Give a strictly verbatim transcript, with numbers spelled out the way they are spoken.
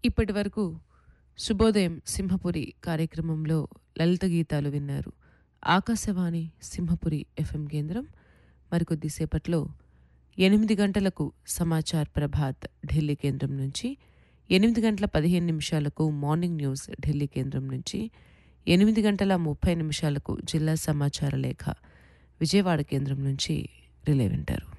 ఇప్పటి వరకు శుభోదయం సింహపురి కార్యక్రమంలో లలిత గీతాలు విన్నారు. ఆకాశవాణి సింహపురి ఎఫ్ఎం కేంద్రం. మరికొద్దిసేపట్లో ఎనిమిది గంటలకు సమాచార్ ప్రభాత్ ఢిల్లీ కేంద్రం నుంచి, ఎనిమిది గంటల పదిహేను నిమిషాలకు మార్నింగ్ న్యూస్ ఢిల్లీ కేంద్రం నుంచి, ఎనిమిది గంటల ముప్పై నిమిషాలకు జిల్లా సమాచార లేఖ విజయవాడ కేంద్రం నుంచి రిలే వింటారు.